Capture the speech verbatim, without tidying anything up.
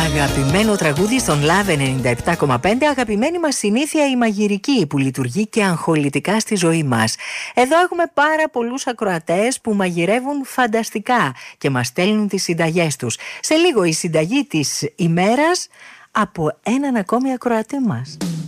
Αγαπημένο τραγούδι στον Love ενενήντα επτά κόμμα πέντε. Αγαπημένη μας συνήθεια η μαγειρική που λειτουργεί και αγχολητικά στη ζωή μας. Εδώ έχουμε πάρα πολλούς ακροατές που μαγειρεύουν φανταστικά και μας στέλνουν τις συνταγές τους. Σε λίγο η συνταγή της ημέρας από έναν ακόμη ακροατή μας.